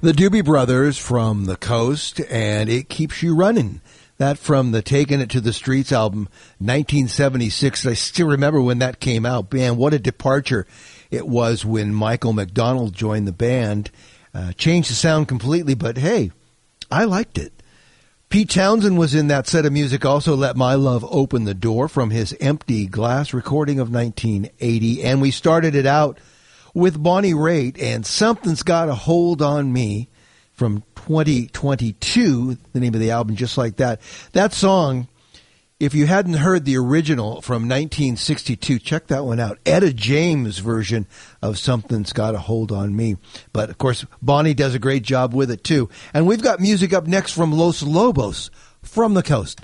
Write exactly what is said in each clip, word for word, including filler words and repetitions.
The Doobie Brothers from the Coast, and It Keeps You Running. That from the Taking It to the Streets album, nineteen seventy-six. I still remember when that came out. Man, what a departure it was when Michael McDonald joined the band. Uh, changed the sound completely, but hey, I liked it. Pete Townsend was in that set of music also. Let My Love Open the Door from his Empty Glass recording of nineteen eighty. And we started it out with Bonnie Raitt and Something's Got a Hold on Me from twenty twenty-two, the name of the album, just like that. That song, if you hadn't heard the original from nineteen sixty-two, check that one out. Etta James' version of Something's Got a Hold on Me. But, of course, Bonnie does a great job with it, too. And we've got music up next from Los Lobos from the Coast.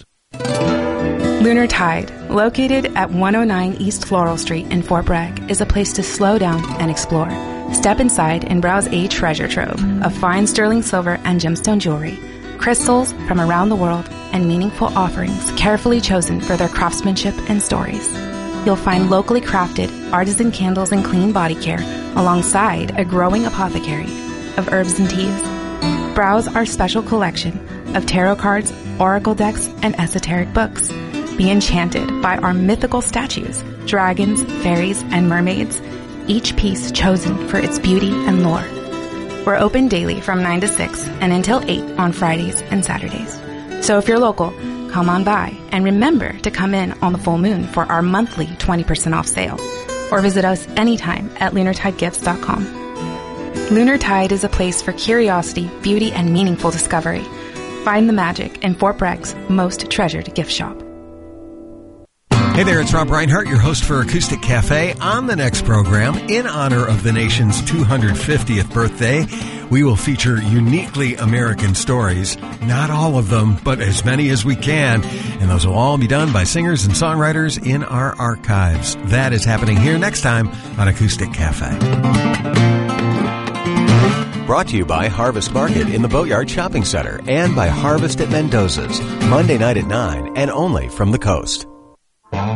Lunar Tide, located at one oh nine East Floral Street in Fort Bragg, is a place to slow down and explore. Step inside and browse a treasure trove of fine sterling silver and gemstone jewelry, crystals from around the world, and meaningful offerings carefully chosen for their craftsmanship and stories. You'll find locally crafted artisan candles and clean body care alongside a growing apothecary of herbs and teas. Browse our special collection of tarot cards, oracle decks, and esoteric books. Be enchanted by our mythical statues, dragons, fairies, and mermaids, each piece chosen for its beauty and lore. We're open daily from nine to six and until eight on Fridays and Saturdays. So if you're local, come on by and remember to come in on the full moon for our monthly twenty percent off sale, or visit us anytime at lunar tide gifts dot com. Lunar Tide is a place for curiosity, beauty, and meaningful discovery. Find the magic in Fort Bragg's most treasured gift shop. Hey there, it's Rob Reinhart, your host for Acoustic Cafe. On the next program, in honor of the nation's two hundred fiftieth birthday, we will feature uniquely American stories. Not all of them, but as many as we can. And those will all be done by singers and songwriters in our archives. That is happening here next time on Acoustic Cafe. Brought to you by Harvest Market in the Boatyard Shopping Center and by Harvest at Mendoza's, Monday night at nine and only from the Coast.